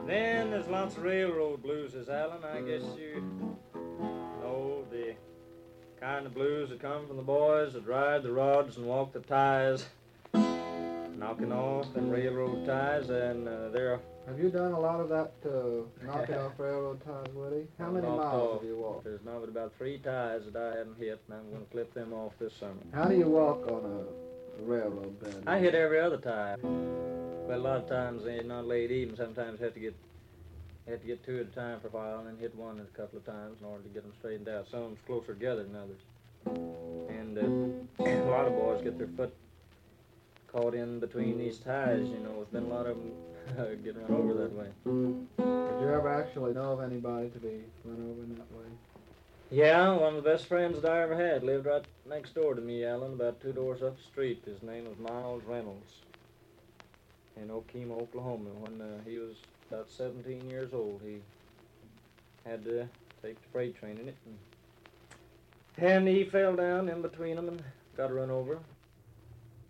Then there's lots of railroad blues, says Alan. I guess you know the kind of blues that come from the boys that ride the rods and walk the ties, knocking off them railroad ties, and they're... Have you done a lot of that knocking off railroad ties, Woody? How many miles have you walked? There's not but about 3 ties that I haven't hit, and I'm going to clip them off this summer. How do you walk on a railroad bed? I hit every other tie, but a lot of times they're not laid even. Sometimes you have to get 2 at a time for a while, and then hit one a couple of times in order to get them straightened out. Some of them's closer together than others, and a lot of boys get their foot caught in between these ties. You know, there's been a lot of them getting run over that way. Did you ever actually know of anybody to be run over in that way? Yeah, one of the best friends that I ever had lived right next door to me, Alan, about 2 doors up the street. His name was Miles Reynolds in Okemo, Oklahoma. When he was about 17 years old, he had to take the freight train in it. And he fell down in between them and got run over.